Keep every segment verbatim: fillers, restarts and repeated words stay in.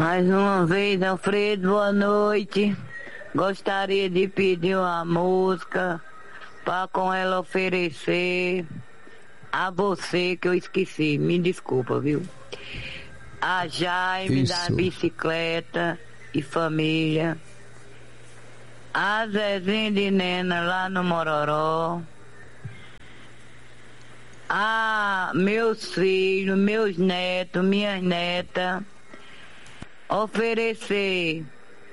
Mais uma vez, Alfredo, boa noite. Gostaria de pedir uma música para com ela oferecer a você que eu esqueci. Me desculpa, viu? A Jaime da Isso. bicicleta e família. A Zezinha de Nena lá no Mororó. A meus filhos, meus netos, minhas netas. Oferecer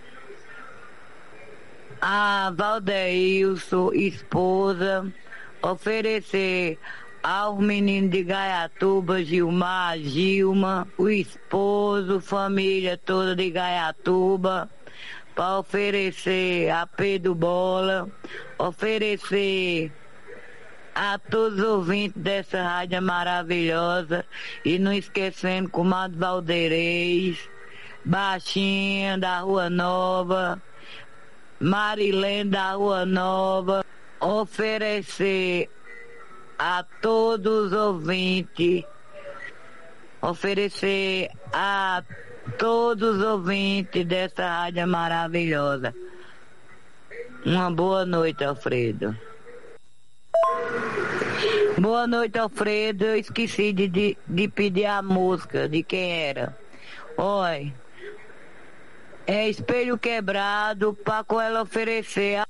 a Valdeilson, esposa, oferecer aos meninos de Gaiatuba, Gilmar, Gilma, o esposo, família toda de Gaiatuba, para oferecer a Pedro Bola, oferecer a todos os ouvintes dessa rádio maravilhosa, e não esquecendo Comadre Valdeirês, Baixinha da Rua Nova, Marilene da Rua Nova, oferecer a todos os ouvintes, oferecer a todos os ouvintes dessa rádio maravilhosa. Uma boa noite, Alfredo. Boa noite, Alfredo. Eu esqueci de, de, de pedir a música, de quem era. Oi. É Espelho Quebrado, para com ela oferecer